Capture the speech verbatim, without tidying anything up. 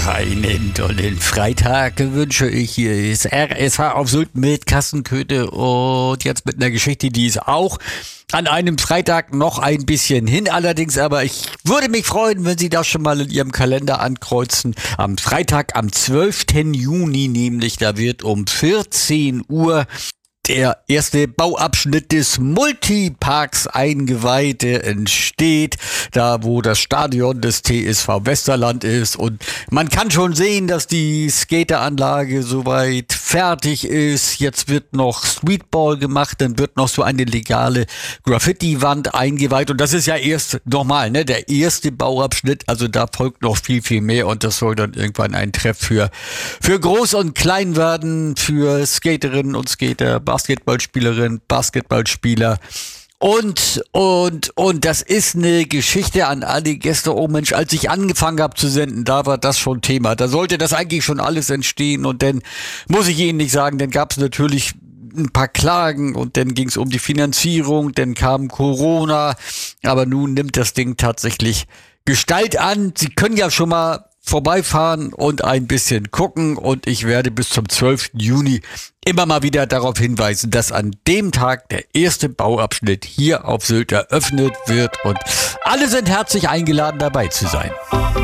Einen tollen Freitag wünsche ich. Hier ist R S H auf Sylt mit Kassenköte und jetzt mit einer Geschichte, die ist auch an einem Freitag noch ein bisschen hin. Allerdings aber, ich würde mich freuen, wenn Sie das schon mal in Ihrem Kalender ankreuzen. Am Freitag, am zwölften Juni nämlich, da wird um vierzehn Uhr der erste Bauabschnitt des Multiparks eingeweiht, der entsteht, da wo das Stadion des T S V Westerland ist. Und man kann schon sehen, dass die Skateranlage soweit fertig ist. Jetzt wird noch Streetball gemacht, dann wird noch so eine legale Graffiti-Wand eingeweiht. Und das ist ja erst nochmal, ne, der erste Bauabschnitt. Also da folgt noch viel, viel mehr. Und das soll dann irgendwann ein Treff für, für Groß und Klein werden, für Skaterinnen und Skater, Basketballspielerin, Basketballspieler und, und, und das ist eine Geschichte an alle Gäste. Oh Mensch, als ich angefangen habe zu senden, da war das schon Thema. Da sollte das eigentlich schon alles entstehen und dann muss ich Ihnen nicht sagen, dann gab es natürlich ein paar Klagen und dann ging es um die Finanzierung, dann kam Corona, aber nun nimmt das Ding tatsächlich Gestalt an. Sie können ja schon mal vorbeifahren und ein bisschen gucken und ich werde bis zum zwölften Juni immer mal wieder darauf hinweisen, dass an dem Tag der erste Bauabschnitt hier auf Sylt eröffnet wird und alle sind herzlich eingeladen, dabei zu sein.